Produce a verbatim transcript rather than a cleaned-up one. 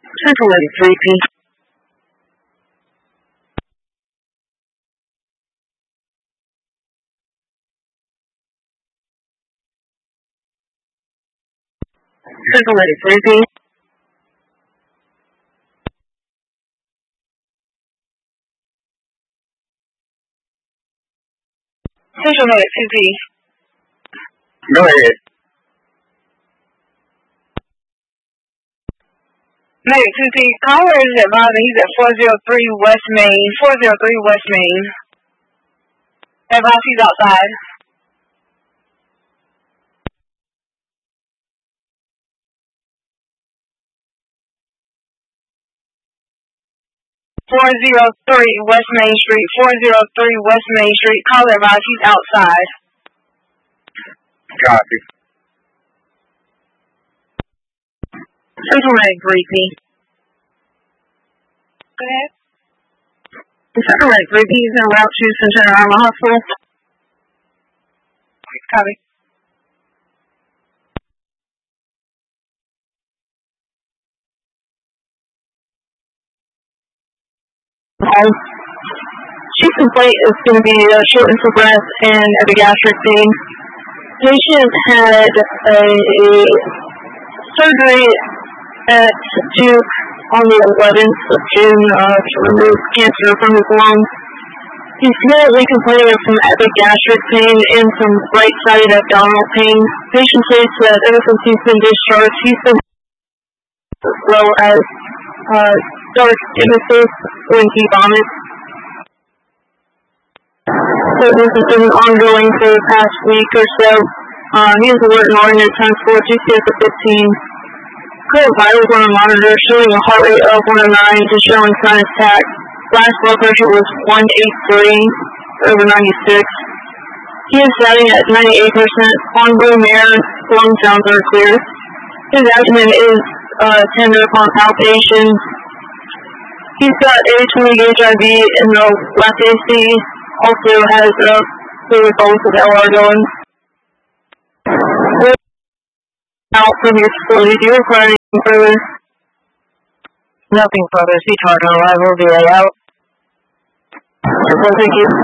Central eighty-three P. Central eighty-three P. Central eighty-two P. Go ahead. Medic two P, caller is advising he's at four oh three West Main, four oh three West Main. Advise he's outside. four oh three West Main Street, four oh three West Main Street, caller advise he's outside. Copy. Central eighty-three P. Go ahead. Central eighty-three P is en route to Central Arma Hospital. Copy. Um, chief complaint is going to be uh, shortness of breath and epigastric pain. Patient had a, a surgery at Duke on the eleventh of June uh, to remove cancer from his lungs. He's currently complaining of some epigastric pain and some right-sided abdominal pain. Patient states that ever since he's been discharged, he's been as well as uh, dark emesis when he vomits. So this has been ongoing for the past week or so. Uh, he is alert and ordinary times four, G C S of fifteen. Current vitals on a monitor showing a heart rate of one oh nine to showing sinus attack. Last blood pressure was one eighty-three over ninety-six. He is sitting at ninety-eight percent on room air. Lung sounds are clear. His abdomen is uh, tender upon palpation. He's got a twenty gauge I V in the left A C. Also has a fluid bolus of L R going. Out from your facility. Do you require anything further? Nothing further. C-Tart on arrival. V A out. Well, thank you.